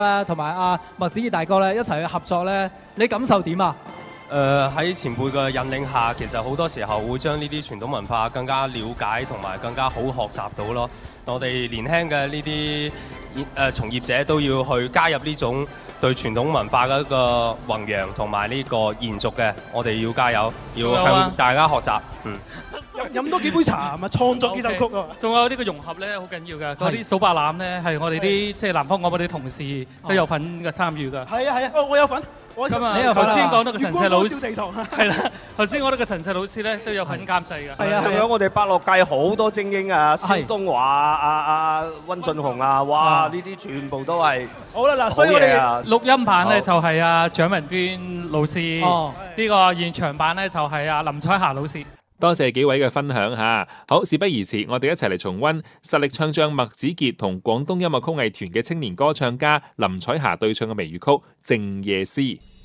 咧，同埋阿麥子傑大哥咧一齊去合作咧，你感受點啊？ 喺前輩嘅引領下，其實好多時候會將呢啲傳統文化更加了解同埋更加好學習到咯。我哋年輕嘅呢啲從業者都要去加入呢種對傳統文化嘅一個弘揚同埋呢個延續嘅，我哋要加油，要向大家學習。 飲多幾杯茶，咪創作幾首曲啊！ 仲有呢個融合咧，好緊要嘅。嗰啲數白欖咧，係我哋啲即係南方我哋啲同事都有份嘅參與㗎。 係啊，我有份。 咁啊，頭先講到個陳赤老師，係啦，頭先講到個陳赤老師咧都有份監製嘅。 係啊，仲有我哋百樂界好多精英啊，蕭東華啊、溫俊雄啊，哇！呢啲全部都係好啦嗱，所以我哋錄音版咧就係阿蔣文端老師，呢個現場版咧就係阿林彩霞老師。 多謝幾位嘅分享嚇。好，事不宜遲，我哋一齊嚟重溫實力唱將麥子傑同廣東音樂曲藝團嘅青年歌唱家林彩霞對唱嘅微粵曲《靜夜思》。